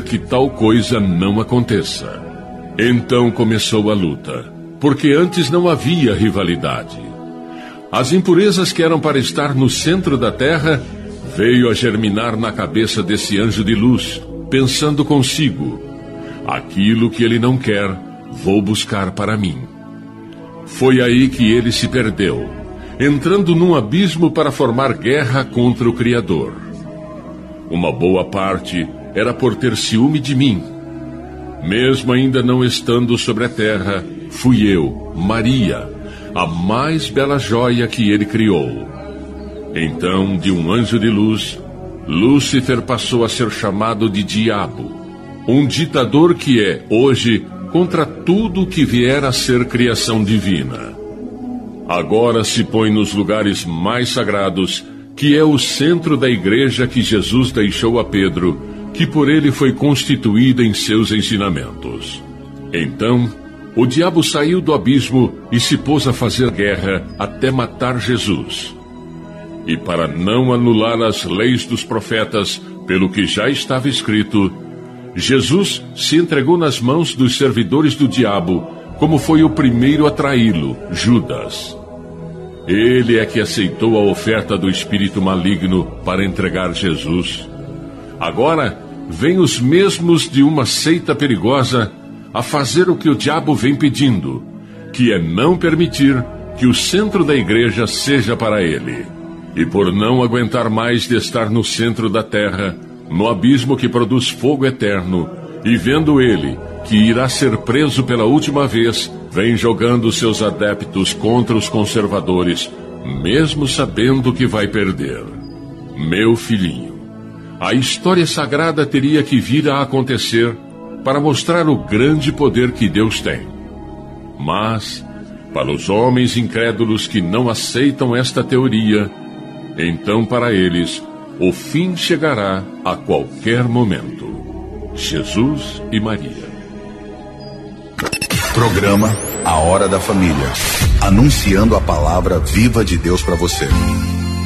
que tal coisa não aconteça. Então começou a luta, porque antes não havia rivalidade. As impurezas que eram para estar no centro da terra veio a germinar na cabeça desse anjo de luz, pensando consigo: aquilo que ele não quer, vou buscar para mim. Foi aí que ele se perdeu, entrando num abismo para formar guerra contra o Criador. Uma boa parte era por ter ciúme de mim. Mesmo ainda não estando sobre a terra, fui eu, Maria, a mais bela joia que ele criou. Então, de um anjo de luz, Lúcifer passou a ser chamado de Diabo, um ditador que é, hoje, contra tudo que vier a ser criação divina. Agora se põe nos lugares mais sagrados, que é o centro da igreja que Jesus deixou a Pedro, que por ele foi constituída em seus ensinamentos. Então, o diabo saiu do abismo e se pôs a fazer guerra até matar Jesus. E para não anular as leis dos profetas, pelo que já estava escrito, Jesus se entregou nas mãos dos servidores do diabo, como foi o primeiro a traí-lo, Judas. Ele é que aceitou a oferta do espírito maligno para entregar Jesus. Agora, vêm os mesmos de uma seita perigosa a fazer o que o diabo vem pedindo, que é não permitir que o centro da igreja seja para ele. E por não aguentar mais de estar no centro da terra, no abismo que produz fogo eterno, e vendo ele que irá ser preso pela última vez, vem jogando seus adeptos contra os conservadores, mesmo sabendo que vai perder. Meu filhinho, a história sagrada teria que vir a acontecer para mostrar o grande poder que Deus tem. Mas, para os homens incrédulos que não aceitam esta teoria, então para eles, o fim chegará a qualquer momento. Jesus e Maria. Programa A Hora da Família. Anunciando a palavra viva de Deus para você.